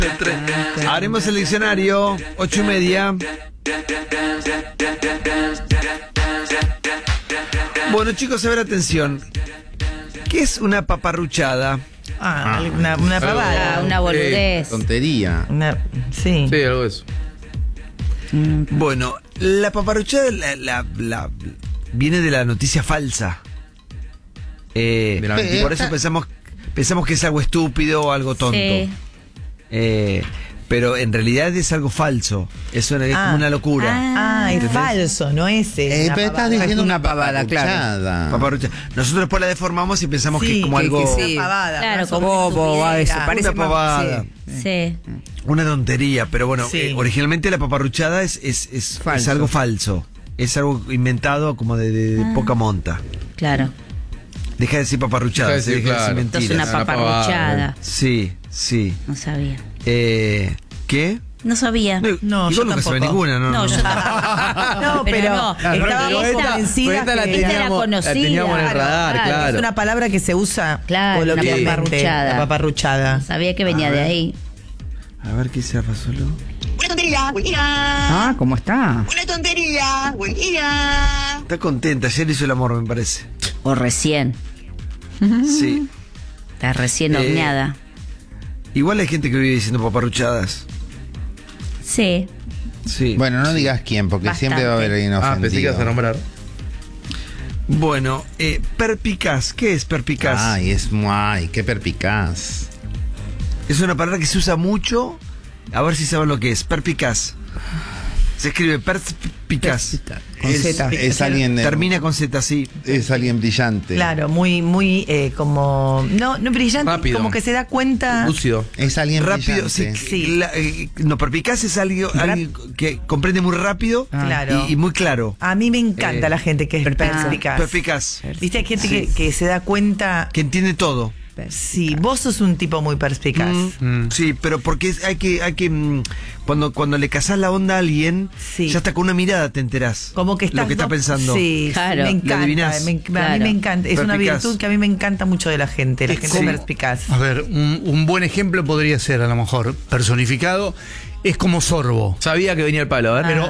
Haremos el diccionario, 8:30. Bueno, chicos, a ver, atención. ¿Qué es una paparruchada? Una pavada. Una boludez. Tontería. Sí. Sí, algo de eso. Bueno, la paparruchada viene de la noticia falsa. Por eso pensamos que es algo estúpido o algo tonto. Sí. Pero en realidad es algo falso. Es como una locura. Es falso, no es Pero estás diciendo una pavada, Paparruchada. Nosotros después la deformamos y pensamos que es como que algo... sí. Una pavada. Claro, como bobo, una eso, parece una pavada. más, Sí. Una tontería, pero bueno, Sí. originalmente la paparruchada es algo falso. Es algo inventado como de poca monta. Claro. Deja de decir paparruchada, Deja de decir, deja de decir claro. Entonces mentiras. una paparruchada. Sí. No sabía. ¿Qué? No sabía. No, yo igual nunca se ve tampoco. ninguna, ¿no? No, yo tampoco. No, pero no. estábamos Esta- convencidas esta la que esta era teníamos, conocida. la teníamos en el Claro, radar, claro. claro. es una palabra que se usa Claro, coloquialmente. una paparruchada. La paparruchada. Sabía que venía de ahí. A ver qué se Fasolo. Una tontería, buen día. Ah, ¿cómo está? Una tontería, buen día. Está contenta, ayer hizo el amor, me parece. O recién. Sí. Está recién horneada. Igual hay gente que vive diciendo paparruchadas. Sí. Sí. Bueno, no digas quién, porque Bastante. siempre va a haber alguien ofendido. Pensé que ibas a nombrar. Bueno, perpicaz. ¿Qué es perpicaz? Ay, qué perpicaz. Es una palabra que se usa mucho. A ver si saben lo que es. Perpicaz. Se escribe perspicaz. Con Z. Es alguien Termina con Z, sí. es alguien brillante. Claro, muy como... No brillante, Rápido. como que se da cuenta... Lúcido. Es alguien Rápido, brillante. Sí. No, perpicaz es alguien que comprende muy rápido Claro. y muy claro. A mí me encanta la gente que es perspicaz. Perpicaz. Viste, hay gente Sí. que se da cuenta... Que entiende todo. Sí, vos sos un tipo muy perspicaz. Sí, pero porque hay que cuando le cazás la onda a alguien, Sí. ya hasta con una mirada te enterás Como que estás lo que está pensando. Sí, Claro. me Lo encanta. adivinás. A mí Claro. me encanta. Es una Perspicaz. virtud que a mí me encanta mucho de la gente Sí. perspicaz. A ver, un buen ejemplo podría ser, a lo mejor, personificado, es como Sorbo. Sabía que venía el palo, a ver. Pero